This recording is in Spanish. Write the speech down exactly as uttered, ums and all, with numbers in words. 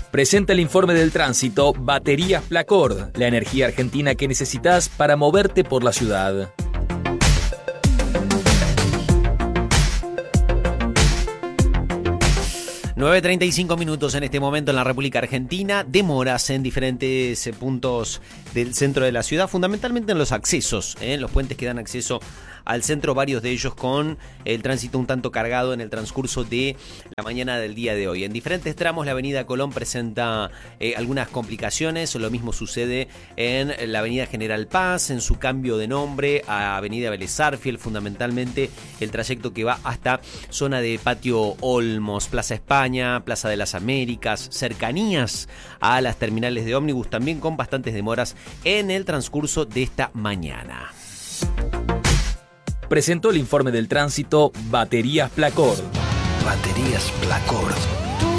Presenta el informe del tránsito Baterías Placord, la energía argentina que necesitas para moverte por la ciudad. nueve treinta y cinco minutos en este momento en la República Argentina. Demoras en diferentes eh, puntos del centro de la ciudad, fundamentalmente en los accesos, ¿eh? los puentes que dan acceso al centro, varios de ellos con el tránsito un tanto cargado en el transcurso de la mañana del día de hoy. En diferentes tramos la avenida Colón presenta eh, algunas complicaciones, lo mismo sucede en la avenida General Paz, en su cambio de nombre a avenida Vélez Sarsfield, fundamentalmente el trayecto que va hasta zona de Patio Olmos, Plaza España, Plaza de las Américas, cercanías a las terminales de ómnibus, también con bastantes demoras en el transcurso de esta mañana. Presentó el informe del tránsito Baterías Placord. Baterías Placord.